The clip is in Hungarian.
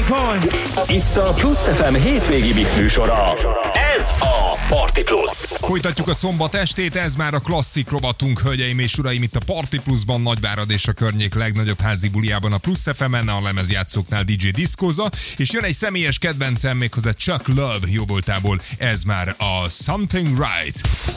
Bitcoin! Itt a Plusz FM hétvégi mix műsora. Ez a Party Plus. Folytatjuk a szombat estét, ez már a klasszik rovatunk, hölgyeim és uraim, itt a Party Plusban, Nagyvárad és a környék legnagyobb házi buliában a Plusz FM-en, a lemezjátszóknál DJ diszkóza, és jön egy személyes kedvencem, méghozzá Chuck Love jóvoltából, ez már a Something Right.